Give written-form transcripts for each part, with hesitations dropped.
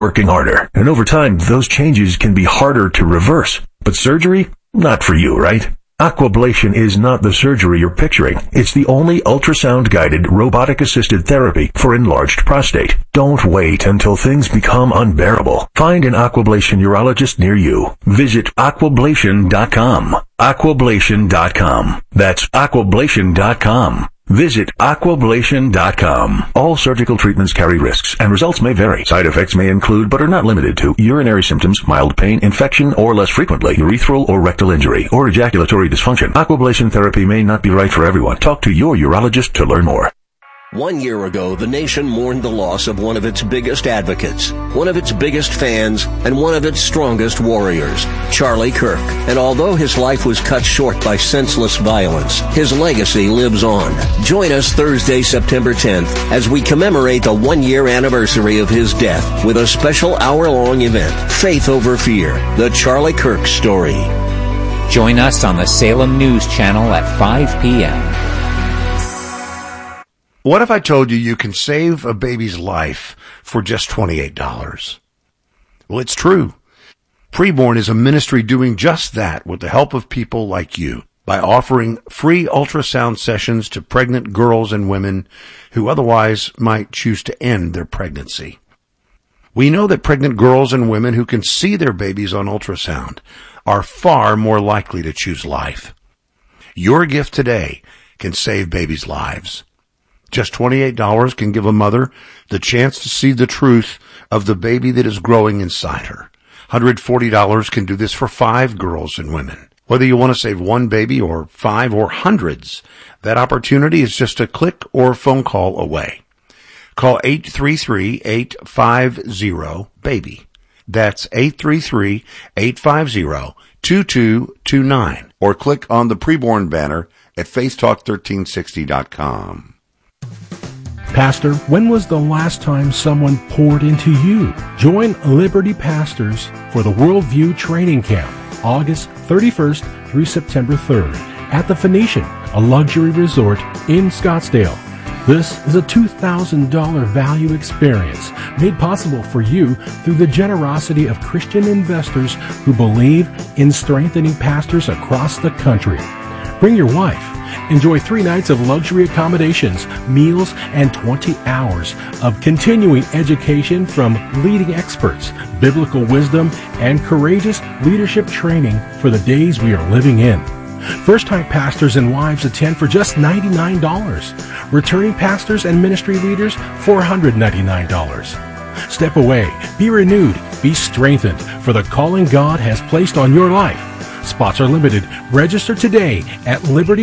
working harder. And over time, those changes can be harder to reverse. But surgery? Not for you, right? Aquablation is not the surgery you're picturing. It's the only ultrasound-guided, robotic-assisted therapy for enlarged prostate. Don't wait until things become unbearable. Find an Aquablation urologist near you. Visit aquablation.com. Aquablation.com. That's aquablation.com. Visit aquablation.com. All surgical treatments carry risks, and results may vary. Side effects may include, but are not limited to, urinary symptoms, mild pain, infection, or less frequently, urethral or rectal injury, or ejaculatory dysfunction. Aquablation therapy may not be right for everyone. Talk to your urologist to learn more. 1 year ago, the nation mourned the loss of one of its biggest advocates, one of its biggest fans, and one of its strongest warriors, Charlie Kirk. And although his life was cut short by senseless violence, his legacy lives on. Join us Thursday, September 10th, as we commemorate the 1 year anniversary of his death with a special hour-long event, Faith Over Fear, the Charlie Kirk story. Join us on the Salem News Channel at 5 p.m. What if I told you you can save a baby's life for just $28? Well, it's true. Preborn is a ministry doing just that with the help of people like you by offering free ultrasound sessions to pregnant girls and women who otherwise might choose to end their pregnancy. We know that pregnant girls and women who can see their babies on ultrasound are far more likely to choose life. Your gift today can save babies' lives. Just $28 can give a mother the chance to see the truth of the baby that is growing inside her. $140 can do this for 5 girls and women. Whether you want to save one baby or 5 or hundreds, that opportunity is just a click or phone call away. Call 833-850-BABY. That's 833-850-2229. Or click on the Preborn banner at faithtalk1360.com. Pastor, when was the last time someone poured into you? Join Liberty Pastors for the Worldview Training Camp, August 31st through September 3rd at the Phoenician, a luxury resort in Scottsdale. This is a $2,000 value experience made possible for you through the generosity of Christian investors who believe in strengthening pastors across the country. Bring your wife. Enjoy 3 nights of luxury accommodations, meals, and 20 hours of continuing education from leading experts, biblical wisdom, and courageous leadership training for the days we are living in. First-time pastors and wives attend for just $99. Returning pastors and ministry leaders, $499. Step away, be renewed, be strengthened for the calling God has placed on your life. Spots are limited. Register today at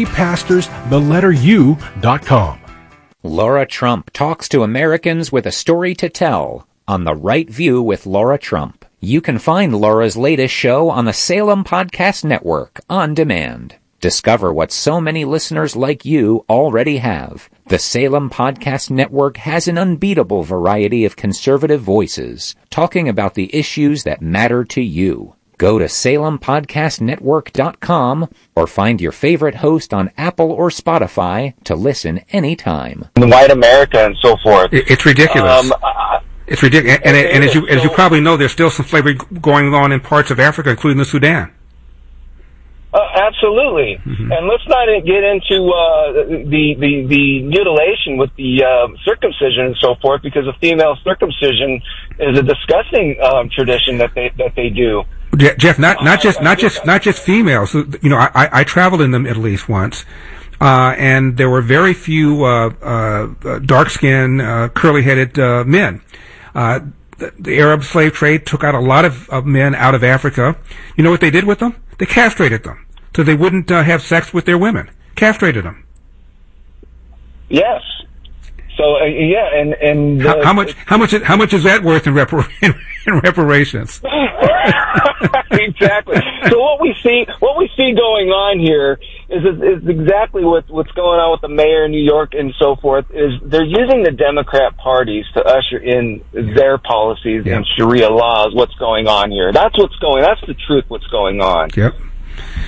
libertypastors.com. Laura Trump talks to Americans with a story to tell on The Right View with Laura Trump. You can find Laura's latest show on the Salem Podcast Network on demand. Discover what so many listeners like you already have. The Salem Podcast Network has an unbeatable variety of conservative voices talking about the issues that matter to you. Go to SalemPodcastNetwork.com or find your favorite host on Apple or Spotify to listen anytime. White America and so forth. It's ridiculous. It's ridiculous. And as you probably know, there's still some slavery going on in parts of Africa, including the Sudan. Absolutely. Mm-hmm. And let's not get into the mutilation with the circumcision and so forth, because a female circumcision is a disgusting tradition that they do. Jeff, not just females. You know, I traveled in the Middle East once, and there were very few dark-skinned, curly-headed men. The Arab slave trade took out a lot of men out of Africa. You know what they did with them? They castrated them so they wouldn't have sex with their women. Castrated them. Yes. So yeah, and how much is that worth in reparations? Exactly. So what we see going on here is exactly what's going on with the mayor in New York and so forth. Is they're using the Democrat parties to usher in their policies and Sharia laws. What's going on here? That's the truth. What's going on? Yep.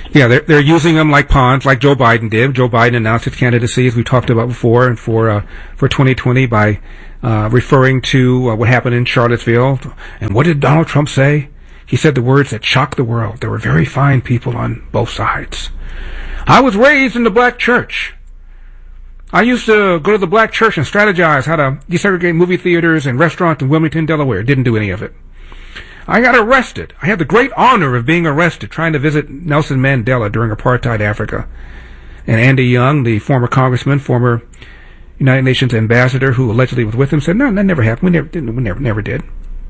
Yeah, they're using them like pawns, like Joe Biden did. Joe Biden announced his candidacy, as we talked about before, and for 2020 by referring to what happened in Charlottesville. And what did Donald Trump say? He said the words that shocked the world. There were very fine people on both sides. I was raised in the black church. I used to go to the black church and strategize how to desegregate movie theaters and restaurants in Wilmington, Delaware. Didn't do any of it. I got arrested. I had the great honor of being arrested trying to visit Nelson Mandela during apartheid Africa. And Andy Young, the former congressman, former United Nations ambassador who allegedly was with him, said, no, that never happened. We never did.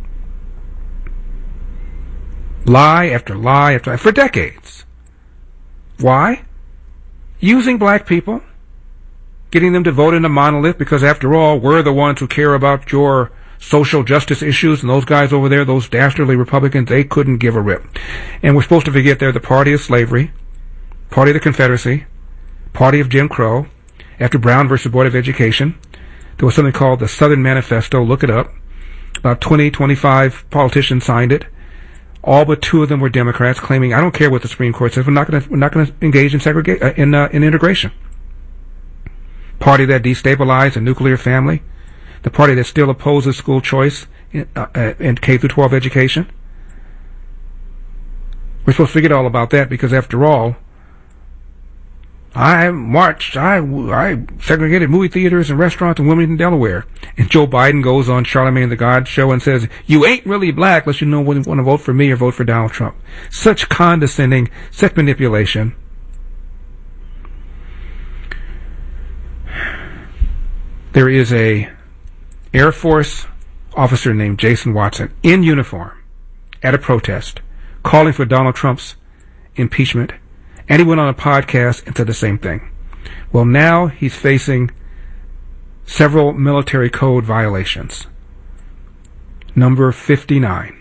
Lie after lie after lie for decades. Why? Using black people, getting them to vote in a monolith because, after all, we're the ones who care about your social justice issues, and those guys over there, those dastardly Republicans, they couldn't give a rip. And we're supposed to forget they're the party of slavery, party of the Confederacy, party of Jim Crow. After Brown versus Board of Education, there was something called the Southern Manifesto. Look it up. About 25 politicians signed it. All but 2 of them were Democrats, claiming, I don't care what the Supreme Court says, we're not going to engage in in integration. Party that destabilized the nuclear family. The party that still opposes school choice in K through 12 education. We're supposed to forget all about that because, after all, I segregated movie theaters and restaurants in Wilmington, Delaware. And Joe Biden goes on Charlamagne the God show and says, you ain't really black unless you know whether you want to vote for me or vote for Donald Trump. Such condescending, such manipulation. There is a Air Force officer named Jason Watson in uniform at a protest calling for Donald Trump's impeachment, and he went on a podcast and said the same thing. Well, now he's facing several military code violations. Number 59.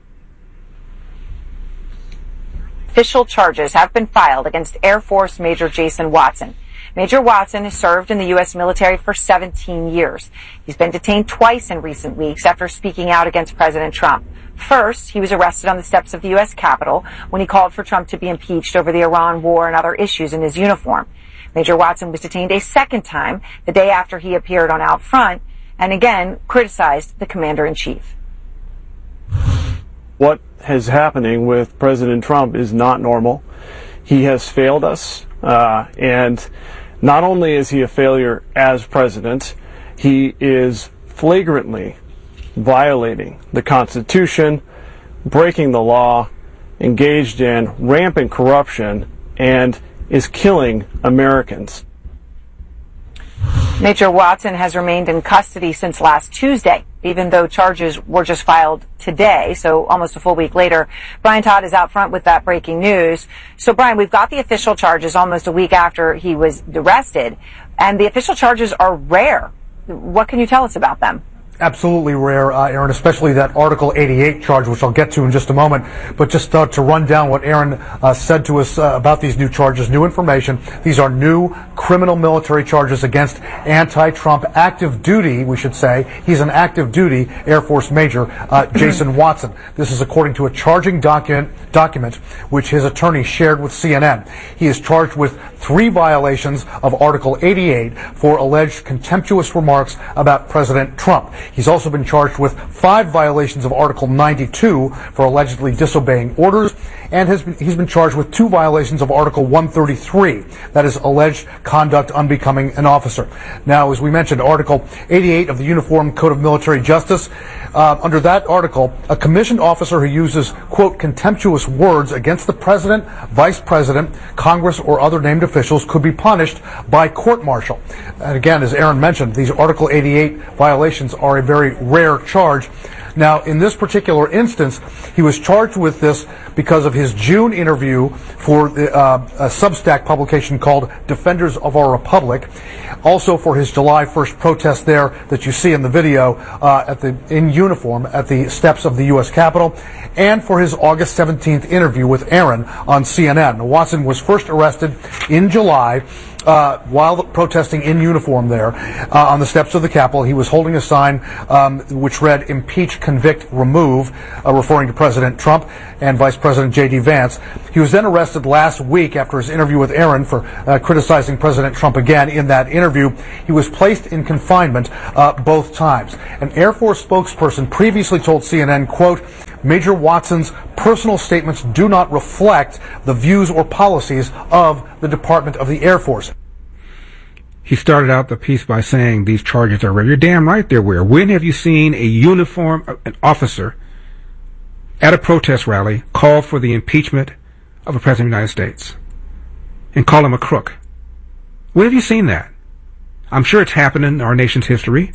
Official charges have been filed against Air Force Major Jason Watson. Major Watson has served in the U.S. military for 17 years. He's been detained twice in recent weeks after speaking out against President Trump. First, he was arrested on the steps of the U.S. Capitol when he called for Trump to be impeached over the Iran war and other issues in his uniform. Major Watson was detained a second time the day after he appeared on Out Front and again criticized the commander-in-chief. What is happening with President Trump is not normal. He has failed us, and not only is he a failure as president, he is flagrantly violating the Constitution, breaking the law, engaged in rampant corruption, and is killing Americans. Major Watson has remained in custody since last Tuesday, even though charges were just filed today, so almost a full week later. Brian Todd is out front with that breaking news. So, Brian, we've got the official charges almost a week after he was arrested, and the official charges are rare. What can you tell us about them? Absolutely rare, Aaron, especially that Article 88 charge, which I'll get to in just a moment. But just to run down what Aaron said to us about these new charges, new information. These are new criminal military charges against anti-Trump active duty, we should say. He's an active duty Air Force Major, Jason Watson. This is according to a charging document which his attorney shared with CNN. He is charged with 3 violations of Article 88 for alleged contemptuous remarks about President Trump. He's also been charged with 5 violations of Article 92 for allegedly disobeying orders, and he's been charged with 2 violations of Article 133, that is alleged conduct unbecoming an officer. Now, as we mentioned, Article 88 of the Uniform Code of Military Justice, under that article, a commissioned officer who uses, quote, contemptuous words against the president, vice president, Congress, or other named officials could be punished by court-martial. And again, as Aaron mentioned, these Article 88 violations are a very rare charge. Now, in this particular instance, he was charged with this because of his June interview for a Substack publication called Defenders of Our Republic, also for his July 1st protest there that you see in the video in uniform at the steps of the U.S. Capitol, and for his August 17th interview with Aaron on CNN. Watson was first arrested in July while protesting in uniform there on the steps of the Capitol. He was holding a sign which read, "Impeach, Convict, Remove," referring to President Trump and Vice President J.D. Vance. He was then arrested last week after his interview with Aaron for criticizing President Trump again. In that interview, he was placed in confinement both times. An Air Force spokesperson previously told CNN, quote, "Major Watson's personal statements do not reflect the views or policies of the Department of the Air Force." He started out the piece by saying these charges are rare. You're damn right they're rare. When have you seen an officer at a protest rally call for the impeachment of a president of the United States and call him a crook? When have you seen that? I'm sure it's happened in our nation's history.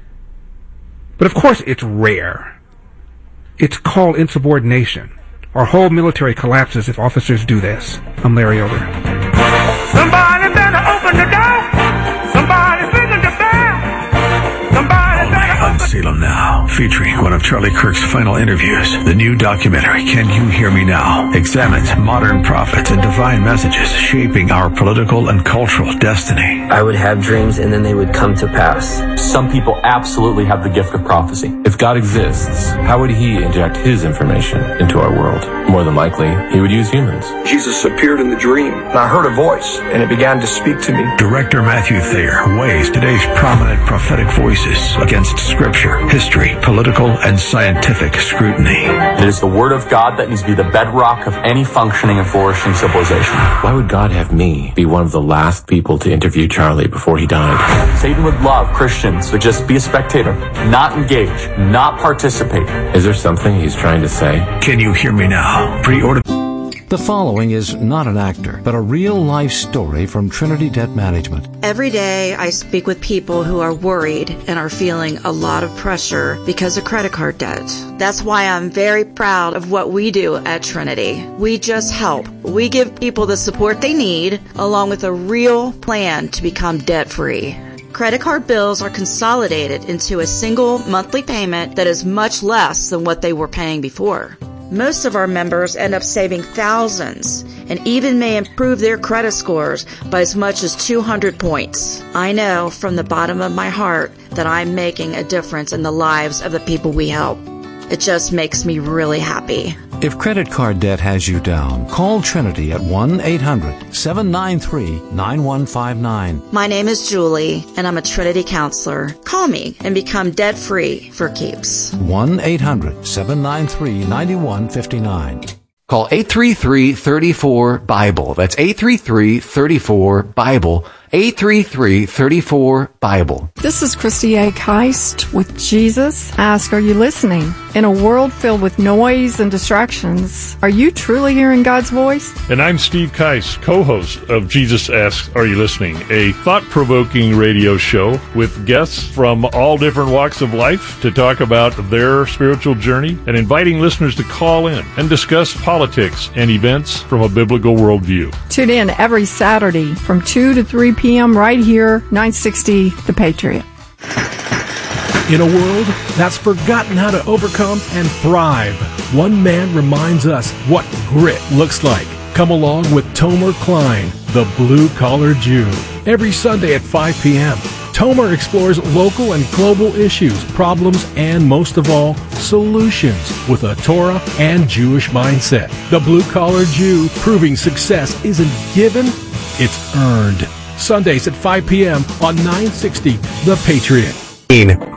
But of course it's rare. It's called insubordination. Our whole military collapses if officers do this. I'm Larry Elder. Somebody better open the door. Somebody's ringing the bell. Somebody better open. Salem Now, featuring one of Charlie Kirk's final interviews. The new documentary, Can You Hear Me Now?, examines modern prophets and divine messages shaping our political and cultural destiny. I would have dreams and then they would come to pass. Some people absolutely have the gift of prophecy. If God exists, how would he inject his information into our world? More than likely, he would use humans. Jesus appeared in the dream, and I heard a voice, and it began to speak to me. Director Matthew Thayer weighs today's prominent prophetic voices against scripture, history, political, and scientific scrutiny. It is the word of God that needs to be the bedrock of any functioning and flourishing civilization. Why would God have me be one of the last people to interview Charlie before he died? Satan would love Christians to just be a spectator, not engage, not participate. Is there something he's trying to say? Can You Hear Me Now? Pre-order. The following is not an actor, but a real-life story from Trinity Debt Management. Every day I speak with people who are worried and are feeling a lot of pressure because of credit card debt. That's why I'm very proud of what we do at Trinity. We just help. We give people the support they need, along with a real plan to become debt-free. Credit card bills are consolidated into a single monthly payment that is much less than what they were paying before. Most of our members end up saving thousands and even may improve their credit scores by as much as 200 points. I know from the bottom of my heart that I'm making a difference in the lives of the people we help. It just makes me really happy. If credit card debt has you down, call Trinity at 1-800-793-9159. My name is Julie, and I'm a Trinity counselor. Call me and become debt-free for keeps. 1-800-793-9159. Call 833-34-BIBLE. That's 833-34-BIBLE. 833-34-BIBLE. This is Christy A. Keist with Jesus Ask, Are You Listening? In a world filled with noise and distractions, are you truly hearing God's voice? And I'm Steve Keist, co-host of Jesus Asks, Are You Listening? A thought-provoking radio show with guests from all different walks of life to talk about their spiritual journey and inviting listeners to call in and discuss politics and events from a biblical worldview. Tune in every Saturday from 2 to 3 p.m. right here, 960 The Patriot. In a world that's forgotten how to overcome and thrive, one man reminds us what grit looks like. Come along with Tomer Klein, the blue-collar Jew. Every Sunday at 5 p.m., Tomer explores local and global issues, problems, and most of all, solutions with a Torah and Jewish mindset. The blue-collar Jew, proving success isn't given, it's earned. Sundays at 5 p.m. on 960 The Patriot.